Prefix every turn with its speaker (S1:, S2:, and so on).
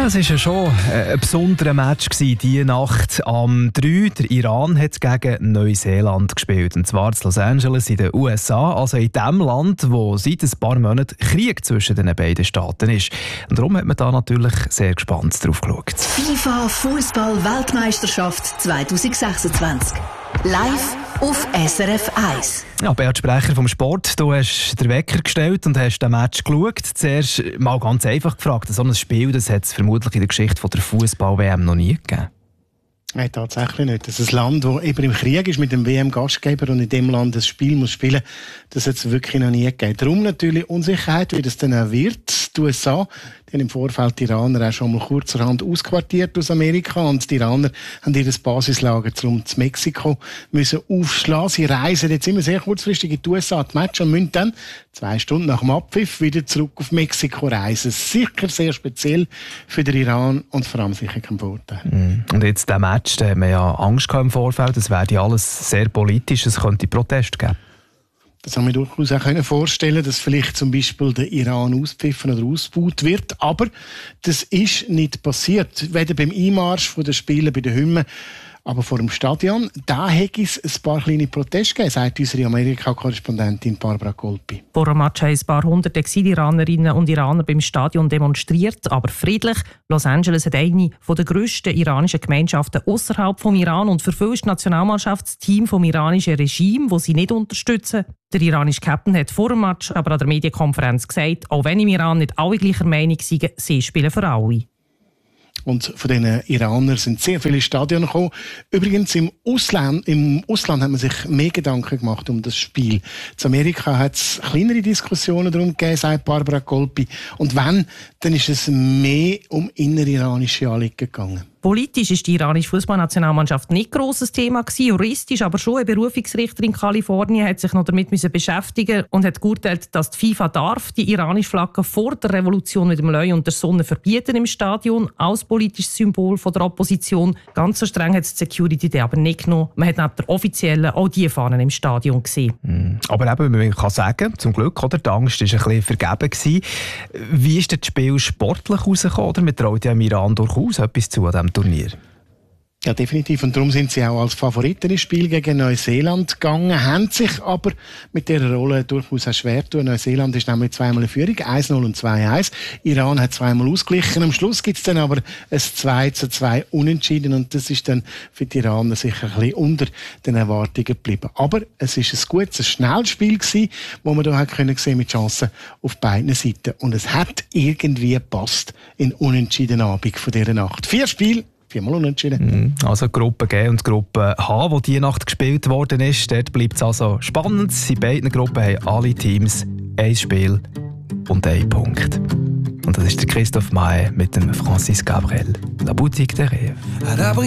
S1: Ja, es war ja schon ein besonderer Match diese Nacht. Am 3. Der Iran hat gegen Neuseeland gespielt. Und zwar in Los Angeles in den USA, also in dem Land, wo seit ein paar Monaten Krieg zwischen den beiden Staaten ist. Und darum hat man da natürlich sehr gespannt drauf geschaut.
S2: FIFA Fußball-Weltmeisterschaft 2026. Live auf SRF 1.
S1: Ja, Bert Sprecher vom Sport, du hast den Wecker gestellt und hast den Match geschaut. Zuerst mal ganz einfach gefragt, so ein Spiel, das hat es vermutlich in der Geschichte der Fußball-WM noch nie gegeben.
S3: Nein, tatsächlich nicht. Das ist ein Land, das eben im Krieg ist mit dem WM-Gastgeber und in dem Land das Spiel muss spielen, das hat es wirklich noch nie gegeben. Darum natürlich Unsicherheit, wie das dann auch wird. Die USA, die haben im Vorfeld die Iraner auch schon mal kurzerhand ausquartiert aus Amerika und die Iraner haben ihr Basislager zum Mexiko müssen aufschlagen. Sie reisen jetzt immer sehr kurzfristig in die USA, die Match, und müssen dann 2 Stunden nach dem Abpfiff wieder zurück auf Mexiko reisen. Sicher sehr speziell für den Iran und vor allem sicher kein Vorteil.
S1: Und jetzt der Match, da haben wir ja Angst gehabt im Vorfeld, es werde alles sehr politisch, es könnte Proteste geben.
S3: Das haben wir durchaus auch vorstellen, dass vielleicht zum Beispiel der Iran auspfiffen oder ausgebaut wird. Aber das ist nicht passiert. Weder beim Einmarsch der Spieler bei den Hymnen, aber vor dem Stadion, da hätte es ein paar kleine Proteste gegeben, sagt unsere Amerika-Korrespondentin Barbara Colpi.
S4: Vor dem Match haben ein paar hunderte Iranerinnen und Iraner beim Stadion demonstriert, aber friedlich. Los Angeles hat eine der grössten iranischen Gemeinschaften außerhalb vom Iran und für viele ist die Nationalmannschaft das Team vom iranischen Regime, das sie nicht unterstützen. Der iranische Captain hat vor dem Match aber an der Medienkonferenz gesagt, auch wenn im Iran nicht alle gleicher Meinung sind, sie spielen für alle.
S3: Und von diesen Iranern sind sehr viele Stadien gekommen. Übrigens, im Ausland hat man sich mehr Gedanken gemacht um das Spiel. In Amerika hat es kleinere Diskussionen darum gegeben, sagt Barbara Colpi. Und wenn, dann ist es mehr um innere-iranische Anliegen gegangen.
S4: Politisch ist die iranische Fußballnationalmannschaft nicht grosses Thema gewesen, juristisch aber schon. Ein Berufungsrichter in Kalifornien hat sich noch damit beschäftigen und hat geurteilt, dass die FIFA darf die iranische Flagge vor der Revolution mit dem Löwe und der Sonne verbieten im Stadion, als politisches Symbol von der Opposition. Ganz so streng hat die Security die aber nicht genommen. Man hat neben der offiziellen auch die Fahnen im Stadion gesehen.
S1: Aber eben, man kann sagen, zum Glück, oder, die Angst war ein bisschen vergeben gewesen. Wie ist das Spiel sportlich rausgekommen? Oder? Man traut ja im Iran durchaus etwas zu an diesem Turnier.
S3: Ja, definitiv. Und darum sind sie auch als Favoriten ins Spiel gegen Neuseeland gegangen, haben sich aber mit dieser Rolle durchaus auch schwer getan. Neuseeland ist nämlich zweimal in Führung, 1-0 und 2-1. Iran hat zweimal ausgeglichen. Am Schluss gibt es dann aber ein 2-2 Unentschieden und das ist dann für die Iraner sicher ein bisschen unter den Erwartungen geblieben. Aber es ist ein gutes, ein schnelles Spiel gewesen, wo man da können sehen mit Chancen auf beiden Seiten. Und es hat irgendwie gepasst in Unentschieden Abend von dieser Nacht. 4 Spiele, 4-mal unentschieden.
S1: Also Gruppe G und Gruppe H, wo diese Nacht gespielt worden ist, dort bleibt es also spannend. In beiden Gruppen haben alle Teams 1 Spiel und 1 Punkt. Und das ist der Christoph Maé mit dem Francis Gabriel. La Boutique des Rêves.